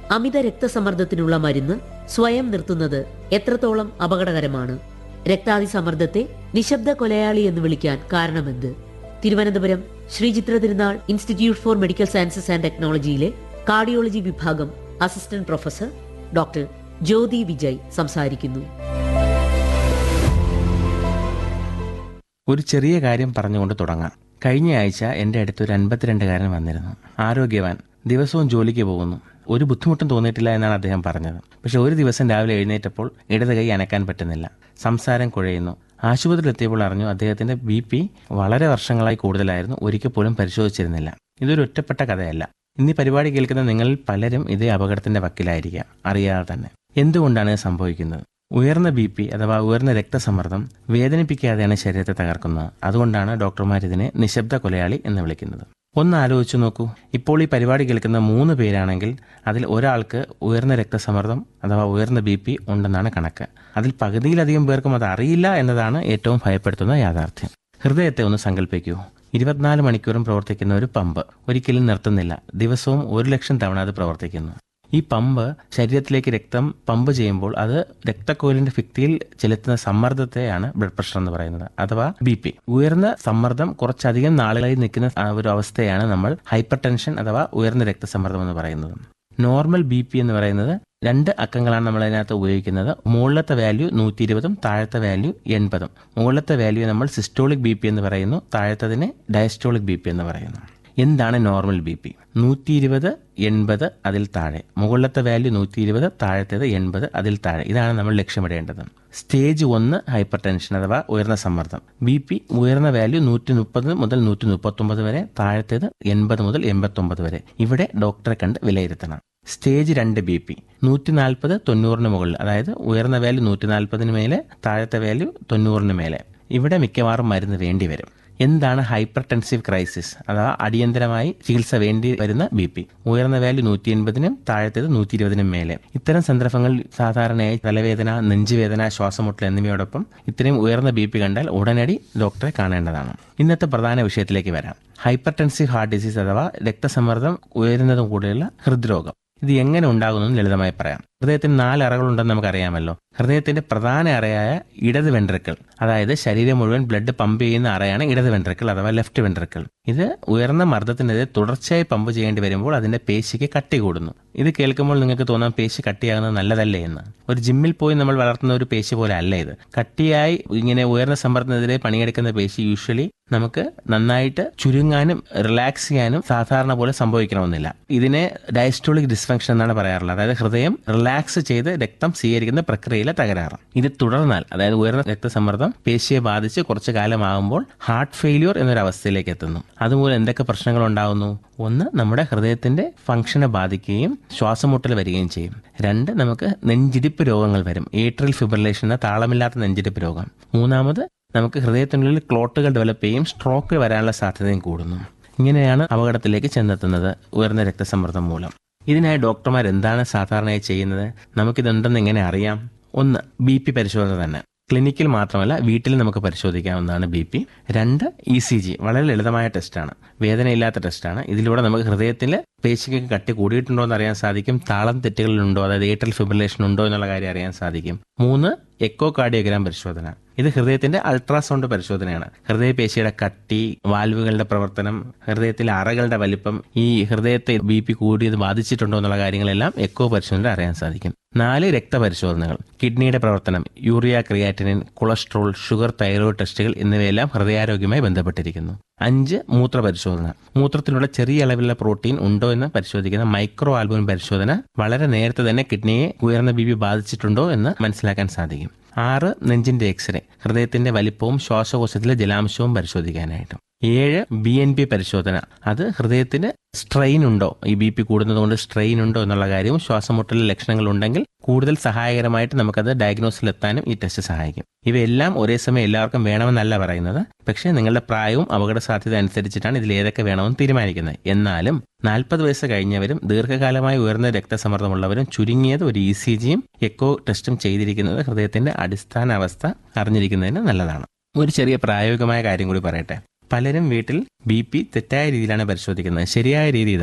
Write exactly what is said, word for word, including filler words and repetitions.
അമിത രക്തസമ്മർദ്ദത്തിനുള്ള മരുന്ന് സ്വയം നിർത്തുന്നത് എത്രത്തോളം അപകടകരമാണ്? രക്താതിസമ്മർദ്ദത്തെ നിശബ്ദ കൊലയാളി എന്ന് വിളിക്കാൻ കാരണമെന്ത്? തിരുവനന്തപുരം ശ്രീ ചിത്ര തിരുനാൾ institute four medical sciences and ടെക്നോളജിയിലെ cardiology വിഭാഗം അസിസ്റ്റന്റ് പ്രൊഫസർ ഡോക്ടർ ജ്യോതി വിജയ് സംസാരിക്കുന്നു. ഒരു ചെറിയ കാര്യം പറഞ്ഞുകൊണ്ട് തുടങ്ങാം. കഴിഞ്ഞ ആഴ്ച എൻ്റെ അടുത്തൊരു അൻപത്തിരണ്ടുകാരൻ വന്നിരുന്നു. ആരോഗ്യവാൻ, ദിവസവും ജോലിക്ക് പോകുന്നു. ഒരു ബുദ്ധിമുട്ടും തോന്നിയിട്ടില്ല എന്നാണ് അദ്ദേഹം പറഞ്ഞത്. പക്ഷെ ഒരു ദിവസം രാവിലെ എഴുന്നേറ്റപ്പോൾ ഇടത് കൈ അനക്കാൻ പറ്റുന്നില്ല, സംസാരം കുഴയുന്നു. ആശുപത്രിയിൽ എത്തിയപ്പോൾ അറിഞ്ഞു അദ്ദേഹത്തിന്റെ ബി പി വളരെ വർഷങ്ങളായി കൂടുതലായിരുന്നു, ഒരിക്കൽ പോലും പരിശോധിച്ചിരുന്നില്ല. ഇതൊരു ഒറ്റപ്പെട്ട കഥയല്ല. ഇന്ന് ഈ പരിപാടി കേൾക്കുന്ന നിങ്ങളിൽ പലരും ഇതേ അപകടത്തിന്റെ വക്കിലായിരിക്കാം, അറിയാതെ തന്നെ. എന്തുകൊണ്ടാണ് ഇത് സംഭവിക്കുന്നത്? ഉയർന്ന ബി പി അഥവാ ഉയർന്ന രക്തസമ്മർദ്ദം വേദനിപ്പിക്കാതെയാണ് ശരീരത്തെ തകർക്കുന്നത്. അതുകൊണ്ടാണ് ഡോക്ടർമാർ ഇതിനെ നിശബ്ദ കൊലയാളി എന്ന് വിളിക്കുന്നത്. ഒന്ന് ആലോചിച്ചു നോക്കൂ. ഇപ്പോൾ ഈ പരിപാടി കേൾക്കുന്ന മൂന്ന് പേരാണെങ്കിൽ അതിൽ ഒരാൾക്ക് ഉയർന്ന രക്തസമ്മർദ്ദം അഥവാ ഉയർന്ന ബി പി ഉണ്ടെന്നാണ് കണക്ക്. അതിൽ പകുതിയിലധികം പേർക്കും അത് അറിയില്ല എന്നതാണ് ഏറ്റവും ഭയപ്പെടുത്തുന്ന യാഥാർത്ഥ്യം. ഹൃദയത്തെ ഒന്ന് സങ്കല്പിക്കൂ. ഇരുപത്തിനാല് മണിക്കൂറും പ്രവർത്തിക്കുന്ന ഒരു പമ്പ്, ഒരിക്കലും നിർത്തുന്നില്ല. ദിവസവും ഒരു ലക്ഷം തവണ അത് പ്രവർത്തിക്കുന്നു. ഈ പമ്പ് ശരീരത്തിലേക്ക് രക്തം പമ്പ് ചെയ്യുമ്പോൾ അത് രക്തക്കോലിന്റെ ഭിത്തിയിൽ ചെലുത്തുന്ന സമ്മർദ്ദത്തെയാണ് ബ്ലഡ് പ്രഷർ എന്ന് പറയുന്നത്, അഥവാ ബി പി. ഉയർന്ന സമ്മർദ്ദം കുറച്ചധികം നാളുകളായി നിൽക്കുന്ന ഒരു അവസ്ഥയാണ് നമ്മൾ ഹൈപ്പർ ടെൻഷൻ അഥവാ ഉയർന്ന രക്തസമ്മർദ്ദം എന്ന് പറയുന്നത്. നോർമൽ ബി പി എന്ന് പറയുന്നത് രണ്ട് അക്കങ്ങളാണ് നമ്മൾ അതിനകത്ത് ഉപയോഗിക്കുന്നത്. മുകളിലത്തെ വാല്യൂ നൂറ്റി ഇരുപതും താഴത്തെ വാല്യൂ എൺപതും. മുകളിലത്തെ വാല്യൂ നമ്മൾ സിസ്റ്റോളിക് ബി പി എന്ന് പറയുന്നു, താഴത്തതിനെ ഡയസ്റ്റോളിക് ബി പി എന്ന് പറയുന്നു. എന്താണ് നോർമൽ ബി പി? നൂറ്റി ഇരുപത്, എൺപത്, അതിൽ താഴെ. മുകളിലത്തെ വാല്യൂ നൂറ്റി ഇരുപത്, താഴത്തേത് എൺപത്, അതിൽ താഴെ. ഇതാണ് നമ്മൾ ലക്ഷ്യമിടേണ്ടത്. സ്റ്റേജ് ഒന്ന് ഹൈപ്പർ ടെൻഷൻ അഥവാ ഉയർന്ന സമ്മർദ്ദം. ബി പി ഉയർന്ന വാല്യൂ നൂറ്റി മുപ്പത് മുതൽ നൂറ്റി മുപ്പത്തി ഒമ്പത് വരെ, താഴത്തേത് എൺപത് മുതൽ എൺപത്തി ഒമ്പത് വരെ. ഇവിടെ ഡോക്ടറെ കണ്ട് വിലയിരുത്തണം. സ്റ്റേജ് രണ്ട് ബി പി നൂറ്റി നാൽപ്പത് തൊണ്ണൂറിന് മുകളിൽ, അതായത് ഉയർന്ന വാല്യൂ നൂറ്റി നാൽപ്പതിന് മേലെ, താഴത്തെ വാല്യൂ തൊണ്ണൂറിന് മേലെ. ഇവിടെ മിക്കവാറും മരുന്ന് വേണ്ടി വരും. എന്താണ് ഹൈപ്പർ ടെൻസീവ് ക്രൈസിസ് അഥവാ അടിയന്തരമായി ചികിത്സ വേണ്ടി വരുന്ന ബി പി? ഉയർന്ന വാല്യൂ നൂറ്റി എൺപതിനും താഴത്തേത് നൂറ്റി ഇരുപതിനും മേലെ. ഇത്തരം സന്ദർഭങ്ങളിൽ സാധാരണയായി തലവേദന, നെഞ്ചുവേദന, ശ്വാസമുട്ടൽ എന്നിവയോടൊപ്പം ഇത്രയും ഉയർന്ന ബി പി കണ്ടാൽ ഉടനടി ഡോക്ടറെ കാണേണ്ടതാണ്. ഇന്നത്തെ പ്രധാന വിഷയത്തിലേക്ക് വരാം. ഹൈപ്പർ ടെൻസീവ് ഹാർട്ട് ഡിസീസ് അഥവാ രക്തസമ്മർദ്ദം ഉയരുന്നതും കൂടെയുള്ള ഹൃദ്രോഗം. ഇത് എങ്ങനെ ഉണ്ടാകുന്നു ലളിതമായി പറയാം. ഹൃദയത്തിന് നാല് അറകളുണ്ടെന്ന് നമുക്കറിയാമല്ലോ. ഹൃദയത്തിന്റെ പ്രധാന അറയായ ഇടത് വെൻട്രിക്കിൾ, അതായത് ശരീരം മുഴുവൻ ബ്ലഡ് പമ്പ് ചെയ്യുന്ന അറയാണ് ഇടത് വെൻട്രിക്കിൾ അഥവാ ലെഫ്റ്റ് വെൻട്രിക്കിൾ. ഇത് ഉയർന്ന മർദ്ദത്തിനെതിരെ തുടർച്ചയായി പമ്പ് ചെയ്യേണ്ടി വരുമ്പോൾ അതിന്റെ പേശിക്ക് കട്ടി കൂടുന്നു. ഇത് കേൾക്കുമ്പോൾ നിങ്ങൾക്ക് തോന്നാം പേശി കട്ടിയാകുന്നത് നല്ലതല്ലേ എന്ന്. ഒരു ജിമ്മിൽ പോയി നമ്മൾ വളർത്തുന്ന ഒരു പേശി പോലെ അല്ല ഇത്. കട്ടിയായി ഇങ്ങനെ ഉയർന്ന സമ്മർദ്ദത്തിനെതിരെ പണിയെടുക്കുന്ന പേശി യൂഷ്വലി നമുക്ക് നന്നായിട്ട് ചുരുങ്ങാനും റിലാക്സ് ചെയ്യാനും സാധാരണ പോലെ സംഭവിക്കണമെന്നില്ല. ഇതിനെ ഡയസ്റ്റോളിക് ഡിസ്ഫങ്ഷൻ എന്നാണ് പറയാറുള്ളത്. അതായത് ഹൃദയം റിലാക്സ് ചെയ്ത് രക്തം സ്വീകരിക്കുന്ന പ്രക്രിയയിലെ തകരാറ്. ഇത് തുടർന്നാൽ, അതായത് ഉയർന്ന രക്തസമ്മർദ്ദം പേശിയെ ബാധിച്ച് കുറച്ചു കാലമാകുമ്പോൾ ഹാർട്ട് ഫെയിലിയർ എന്നൊരു അവസ്ഥയിലേക്ക് എത്തുന്നു. അതുമൂലം എന്തൊക്കെ പ്രശ്നങ്ങൾ ഉണ്ടാകുന്നു? ഒന്ന്, നമ്മുടെ ഹൃദയത്തിന്റെ ഫംഗ്ഷനെ ബാധിക്കുകയും ശ്വാസമുട്ടൽ വരികയും ചെയ്യും. രണ്ട്, നമുക്ക് നെഞ്ചിടിപ്പ് രോഗങ്ങൾ വരും. ഏട്രിയൽ ഫിബ്രിലേഷൻ എന്ന താളമില്ലാത്ത നെഞ്ചിടിപ്പ് രോഗം. മൂന്നാമത്, നമുക്ക് ഹൃദയത്തിനുള്ളിൽ ക്ലോട്ടുകൾ ഡെവലപ്പ് ചെയ്യും, സ്ട്രോക്ക് വരാനുള്ള സാധ്യതയും കൂടുന്നു. ഇങ്ങനെയാണ് അപകടത്തിലേക്ക് ചെന്നെത്തുന്നത് ഉയർന്ന രക്തസമ്മർദ്ദം മൂലം. ഇതിനായി ഡോക്ടർമാർ എന്താണ് സാധാരണയായി ചെയ്യുന്നത്? നമുക്കിതുണ്ടെന്ന് എങ്ങനെ അറിയാം? ഒന്ന്, ബി പി പരിശോധന തന്നെ. ക്ലിനിക്കിൽ മാത്രമല്ല, വീട്ടിൽ നമുക്ക് പരിശോധിക്കാവുന്നതാണ് ബി പി. രണ്ട്, ഇ സി ജി. വളരെ ലളിതമായ ടെസ്റ്റാണ്, വേദനയില്ലാത്ത ടെസ്റ്റാണ്. ഇതിലൂടെ നമുക്ക് ഹൃദയത്തിൽ പേശിക്ക് കട്ടി കൂടിയിട്ടുണ്ടോ എന്ന് അറിയാൻ സാധിക്കും, താളം തെറ്റുകളുണ്ടോ, അതായത് ഏട്രിയൽ ഫിബ്രിലേഷൻ ഉണ്ടോ എന്നുള്ള കാര്യം അറിയാൻ സാധിക്കും. മൂന്ന്, എക്കോ കാർഡിയോഗ്രാം പരിശോധന. ഇത് ഹൃദയത്തിന്റെ അൾട്രാസൗണ്ട് പരിശോധനയാണ്. ഹൃദയപേശിയുടെ കട്ടി, വാൽവുകളുടെ പ്രവർത്തനം, ഹൃദയത്തിലെ അറകളുടെ വലിപ്പം, ഈ ഹൃദയത്തെ ബി പി കൂടിയത് ബാധിച്ചിട്ടുണ്ടോ എന്നുള്ള കാര്യങ്ങളെല്ലാം എക്കോ പരിശോധന അറിയാൻ സാധിക്കും. നാല്, രക്തപരിശോധനകൾ. കിഡ്നിയുടെ പ്രവർത്തനം, urea, creatinine, cholesterol, sugar, thyroid ടെസ്റ്റുകൾ എന്നിവയെല്ലാം ഹൃദയാരോഗ്യവുമായി ബന്ധപ്പെട്ടിരിക്കുന്നു. അഞ്ച്, മൂത്രപരിശോധന. മൂത്രത്തിലുള്ള ചെറിയ അളവിലുള്ള പ്രോട്ടീൻ ഉണ്ടോ എന്ന് പരിശോധിക്കുന്ന മൈക്രോ ആൽബുമിൻ പരിശോധന വളരെ നേരത്തെ തന്നെ കിഡ്നിയെ ഉയർന്ന ബി പി ബാധിച്ചിട്ടുണ്ടോ എന്ന് മനസ്സിലാക്കാൻ സാധിക്കും. ആറ്, നെഞ്ചിന്റെ എക്സ്റേ. ഹൃദയത്തിന്റെ വലിപ്പവും ശ്വാസകോശത്തിലെ ജലാംശവും പരിശോധിക്കാനായിട്ടും. ഏഴ്, ബി എൻ പി പരിശോധന. അത് ഹൃദയത്തിന് സ്ട്രെയിൻ ഉണ്ടോ, ഈ ബി പി കൂടുന്നതുകൊണ്ട് സ്ട്രെയിൻ ഉണ്ടോ എന്നുള്ള കാര്യവും ശ്വാസമുട്ടലിലെ ലക്ഷണങ്ങൾ ഉണ്ടെങ്കിൽ കൂടുതൽ സഹായകരമായിട്ട് നമുക്കത് ഡയഗ്നോസിൽ എത്താനും ഈ ടെസ്റ്റ് സഹായിക്കും. ഇവയെല്ലാം ഒരേ സമയം എല്ലാവർക്കും വേണമെന്നല്ല പറയുന്നത്. പക്ഷേ നിങ്ങളുടെ പ്രായവും അപകട സാധ്യത അനുസരിച്ചിട്ടാണ് ഇതിൽ ഏതൊക്കെ വേണമെന്ന് തീരുമാനിക്കുന്നത്. എന്നാലും നാൽപ്പത് വയസ്സ് കഴിഞ്ഞവരും ദീർഘകാലമായി ഉയർന്ന രക്തസമ്മർദ്ദമുള്ളവരും ചുരുങ്ങിയത് ഒരു ഇ സി ജിയും എക്കോ ടെസ്റ്റും ചെയ്തിരിക്കുന്നത് ഹൃദയത്തിന്റെ അടിസ്ഥാന അവസ്ഥ അറിഞ്ഞിരിക്കുന്നതിന് നല്ലതാണ്. ഒരു ചെറിയ പ്രായോഗികമായ കാര്യം കൂടി പറയട്ടെ. പലരും വീട്ടിൽ ബി പി തെറ്റായ രീതിയിലാണ് പരിശോധിക്കുന്നത്. ശരിയായ രീതി